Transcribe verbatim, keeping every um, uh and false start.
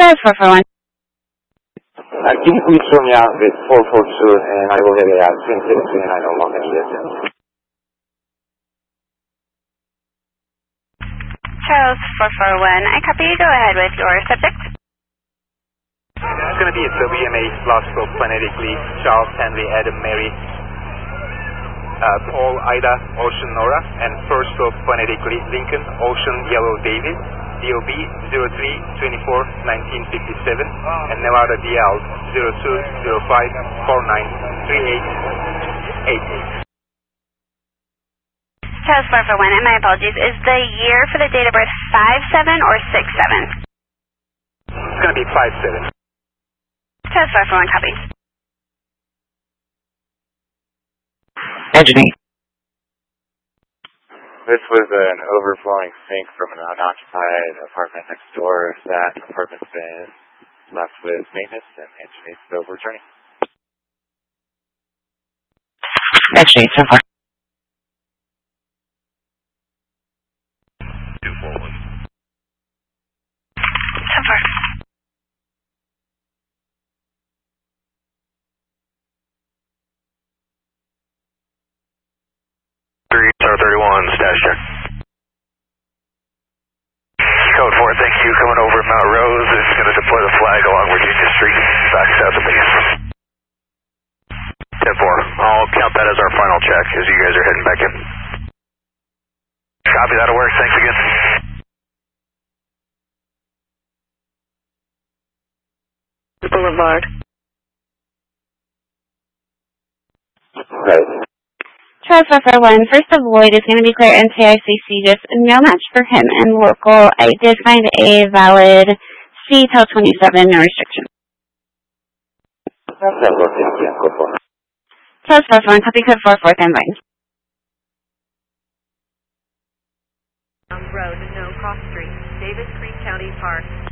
Charles four four one. Uh, can you please show me out with four four two and I will have a uh, twin sixteen and I don't want any distance. Charles four four one, I copy. Go ahead with your subject. It's going to be a W M A last stop phonetically, Charles, Henry, Adam, Mary, uh, Paul, Ida, Ocean, Nora, and first stop phonetically, Lincoln, Ocean, Yellow, David, D O B zero three two four nineteen fifty-seven, and Nevada D L zero two zero five four nine three eight eight eight. Charles four four one, and my apologies, is the year for the date of birth five seven or six seven? It's going to be five seven. Charles four four one, copy. Engineer. This was an overflowing sink from an unoccupied apartment next door. That apartment's been left with maintenance and engineers still returning. Engineer, so far. two four one. So far. three thirty-one, status check. Code four, thank you. Coming over Mount Rose. It's going to deploy the flag along Virginia Street, back south of base. ten four, I'll count that as our final check as you guys are heading back in. Copy, that'll work. Thanks again. Boulevard. Right. Charles four four one, first of Lloyd is going to declare N T I C C just no match for him and local. I did find a valid C till twenty-seven, no restriction. That's not working. Yeah, go for it. Charles four four one, copy code four four, standby. Road, no cross street, Davis Creek County Park.